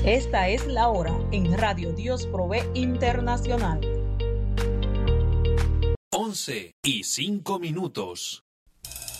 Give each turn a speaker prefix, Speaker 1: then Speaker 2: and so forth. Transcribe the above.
Speaker 1: Esta es la hora en Radio Dios Provee Internacional.
Speaker 2: 11:05.